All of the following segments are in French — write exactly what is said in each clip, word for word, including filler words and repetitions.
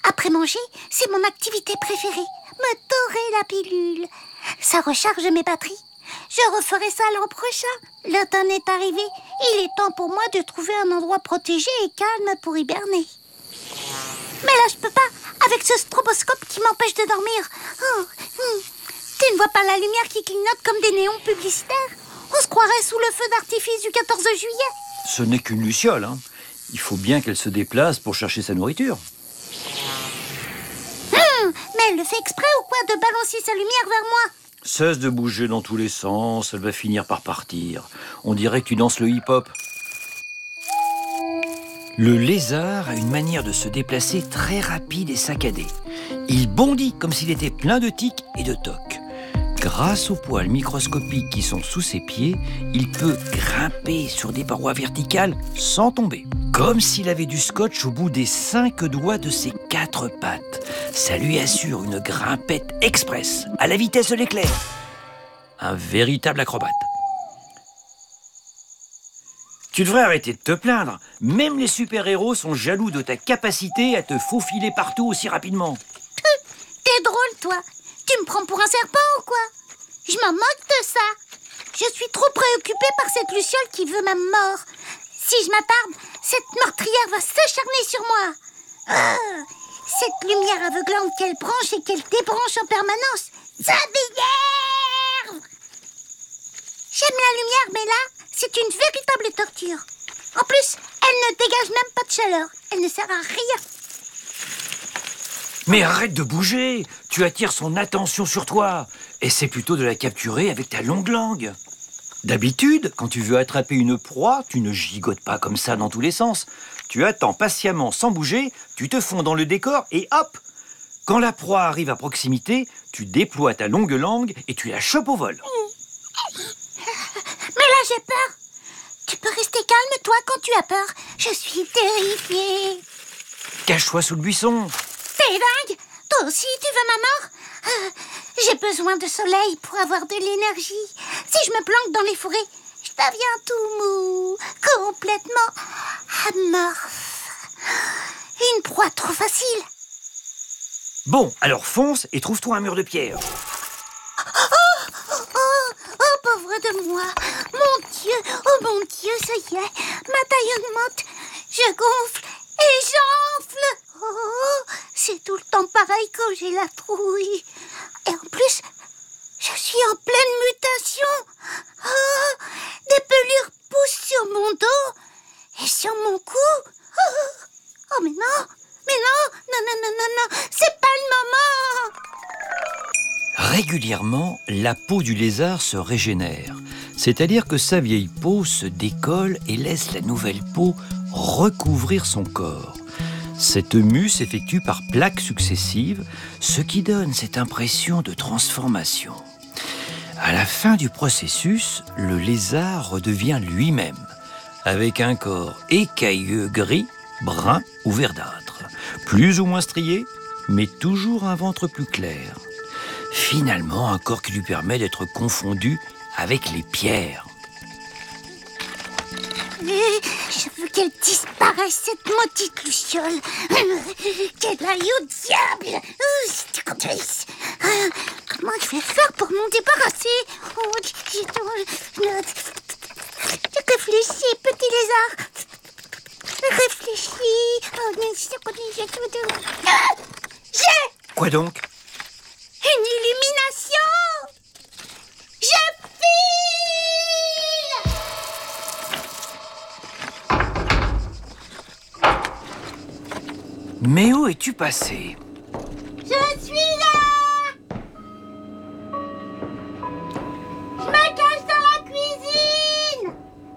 Après manger, c'est mon activité préférée. Me dorer la pilule. Ça recharge mes batteries. Je referai ça l'an prochain. L'automne est arrivé. Il est temps pour moi de trouver un endroit protégé et calme pour hiberner. Mais là, je peux pas, avec ce stroboscope qui m'empêche de dormir. Oh, hmm. Tu ne vois pas la lumière qui clignote comme des néons publicitaires? On se croirait sous le feu d'artifice du quatorze juillet. Ce n'est qu'une luciole, hein. Il faut bien qu'elle se déplace pour chercher sa nourriture. Hmm, mais elle le fait exprès ou quoi de balancer sa lumière vers moi? Cesse de bouger dans tous les sens, elle va finir par partir. On dirait que tu danses le hip-hop. Le lézard a une manière de se déplacer très rapide et saccadée. Il bondit comme s'il était plein de tiques et de tocs. Grâce aux poils microscopiques qui sont sous ses pieds, il peut grimper sur des parois verticales sans tomber. Comme s'il avait du scotch au bout des cinq doigts de ses quatre pattes. Ça lui assure une grimpette express, à la vitesse de l'éclair. Un véritable acrobate. Tu devrais arrêter de te plaindre. Même les super-héros sont jaloux de ta capacité à te faufiler partout aussi rapidement. T'es drôle, toi. Tu me prends pour un serpent ou quoi? Je m'en moque de ça. Je suis trop préoccupée par cette luciole qui veut ma mort. Si je m'attarde, cette meurtrière va s'acharner sur moi. Ah, cette lumière aveuglante qu'elle branche et qu'elle débranche en permanence, ça m'énerve. J'aime la lumière, mais là, c'est une véritable torture. En plus, elle ne dégage même pas de chaleur. Elle ne sert à rien. Mais arrête de bouger! Tu attires son attention sur toi. Essaie plutôt de la capturer avec ta longue langue. D'habitude, quand tu veux attraper une proie, tu ne gigotes pas comme ça dans tous les sens. Tu attends patiemment sans bouger, tu te fonds dans le décor et hop! Quand la proie arrive à proximité, tu déploies ta longue langue et tu la chopes au vol. Mais là, j'ai peur. Tu peux rester calme, toi, quand tu as peur. Je suis terrifiée. Cache-toi sous le buisson. T'es dingue? Toi aussi, tu veux ma mort? euh, J'ai besoin de soleil pour avoir de l'énergie. Si je me planque dans les forêts, je deviens tout mou, complètement amorphe. Une proie trop facile. Bon, alors fonce et trouve-toi un mur de pierre. Oh, oh, oh, pauvre de moi. Mon Dieu, oh mon Dieu, ça y est. Ma taille augmente. Je gonfle et j'enfle. Oh, c'est tout le temps pareil quand j'ai la trouille. Et en plus, je suis en pleine mutation. Oh, des pelures poussent sur mon dos et sur mon cou. Oh, oh mais non, mais non, non, non, non, non, non, c'est pas le moment. Régulièrement, la peau du lézard se régénère. C'est-à-dire que sa vieille peau se décolle et laisse la nouvelle peau recouvrir son corps. Cette mue s'effectue par plaques successives, ce qui donne cette impression de transformation. À la fin du processus, le lézard redevient lui-même, avec un corps écailleux gris, brun ou verdâtre, plus ou moins strié, mais toujours un ventre plus clair. Finalement, un corps qui lui permet d'être confondu avec les pierres. Je veux qu'elle disparaisse, cette maudite luciole. Qu'elle aille au diable. Comment je vais faire pour m'en débarrasser? Réfléchis, petit lézard. Réfléchis. J'ai Quoi donc? une illumination. Je file. Mais où es-tu passé? Je suis là. Je me cache dans la cuisine.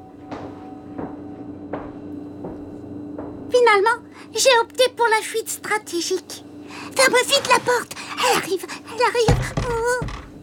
Finalement, j'ai opté pour la fuite stratégique. Ferme vite la porte. Elle arrive, elle arrive. Oh.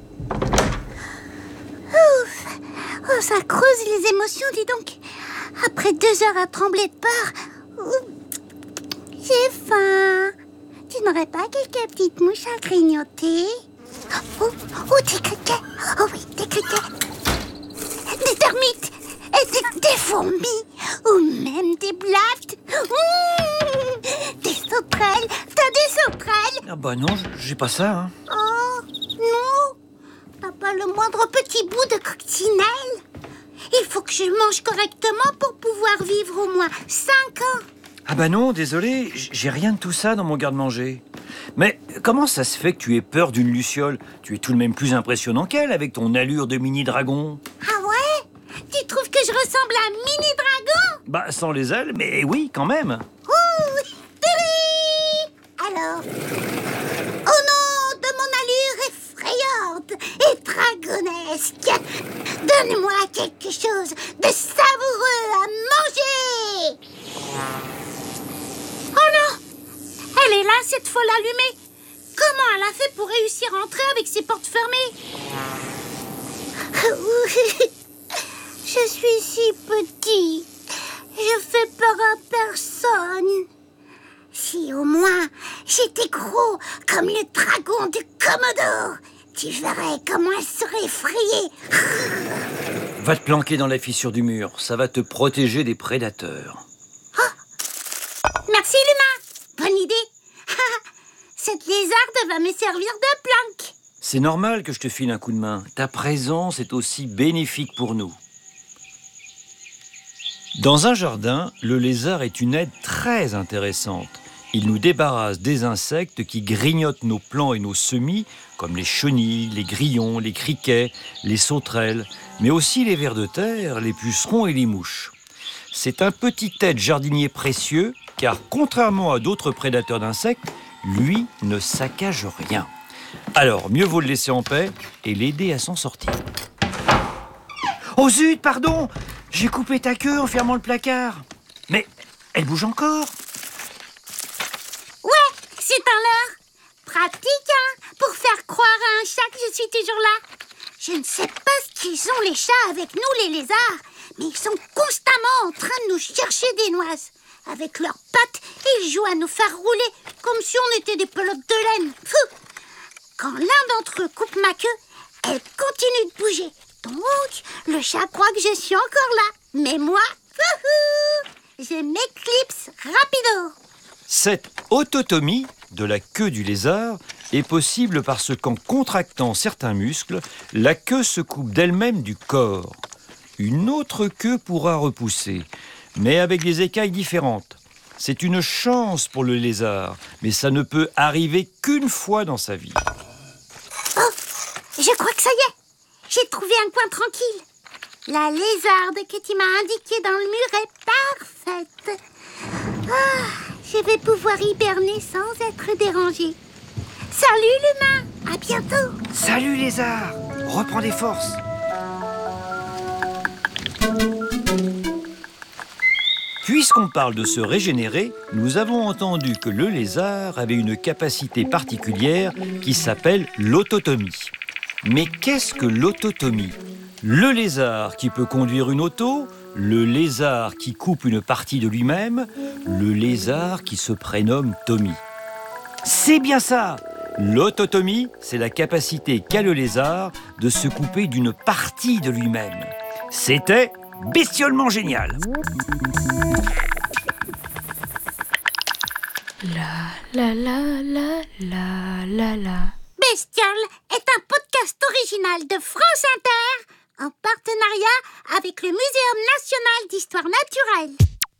Ouf. Oh, ça creuse les émotions, dis donc. Après deux heures à trembler de peur, oh, j'ai faim. Tu n'aurais pas quelques petites mouches à grignoter? Oh, oh, des criquets. Oh oui, des criquets. Des termites. Et des, des fourmis. Ou même des blattes. Mmh, des sauterelles. T'as des sauterelles? Ah bah non, j'ai pas ça. Hein. Oh, non. T'as pas le moindre petit bout de coccinelle? Il faut que je mange correctement pour pouvoir vivre au moins cinq ans. Ah bah non, désolé, j'ai rien de tout ça dans mon garde-manger. Mais comment ça se fait que tu aies peur d'une luciole? Tu es tout de même plus impressionnant qu'elle avec ton allure de mini-dragon. Ah ouais? Tu trouves que je ressemble à un mini-dragon? Bah sans les ailes, mais oui, quand même. Ouh, tadam! Alors, au nom de mon allure effrayante et dragonesque, donne-moi quelque chose de savoureux à manger. Oh non! Elle est là, cette folle allumée! Comment elle a fait pour réussir à entrer avec ses portes fermées? Je suis si petit. Je fais peur à personne. Si au moins j'étais gros comme le dragon du Commodore, tu verrais comment elle serait effrayée. Va te planquer dans la fissure du mur, ça va te protéger des prédateurs. Merci l'humain, bonne idée. Cette lézarde va me servir de planque. C'est normal que je te file un coup de main. Ta présence est aussi bénéfique pour nous. Dans un jardin, le lézard est une aide très intéressante. Il nous débarrasse des insectes qui grignotent nos plants et nos semis, comme les chenilles, les grillons, les criquets, les sauterelles, mais aussi les vers de terre, les pucerons et les mouches. C'est un petit aide jardinier précieux, car contrairement à d'autres prédateurs d'insectes, lui ne saccage rien. Alors, mieux vaut le laisser en paix et l'aider à s'en sortir. Oh zut, pardon! J'ai coupé ta queue en fermant le placard. Mais elle bouge encore. Ouais, c'est un leurre. Pratique, hein, pour faire croire à un chat que je suis toujours là. Je ne sais pas ce qu'ils ont les chats avec nous, les lézards, mais ils sont constamment en train de nous chercher des noises. Avec leurs pattes, ils jouent à nous faire rouler comme si on était des pelotes de laine. Fou! Quand l'un d'entre eux coupe ma queue, elle continue de bouger. Donc, le chat croit que je suis encore là. Mais moi, je m'éclipse rapido. Cette autotomie de la queue du lézard est possible parce qu'en contractant certains muscles, la queue se coupe d'elle-même du corps. Une autre queue pourra repousser, mais avec des écailles différentes. C'est une chance pour le lézard, mais ça ne peut arriver qu'une fois dans sa vie. Oh, je crois que ça y est. J'ai trouvé un coin tranquille. La lézarde que tu m'as indiquée dans le mur est parfaite. Ah, je vais pouvoir hiberner sans être dérangée. Salut l'humain, à bientôt. Salut lézard, reprends des forces. Puisqu'on parle de se régénérer, nous avons entendu que le lézard avait une capacité particulière qui s'appelle l'autotomie. Mais qu'est-ce que l'autotomie? Le lézard qui peut conduire une auto, le lézard qui coupe une partie de lui-même, le lézard qui se prénomme Tommy. C'est bien ça! L'autotomie, c'est la capacité qu'a le lézard de se couper d'une partie de lui-même. C'était bestiolement génial! La la la la la la la. Bestiole est un podcast original de France Inter en partenariat avec le Muséum national d'histoire naturelle.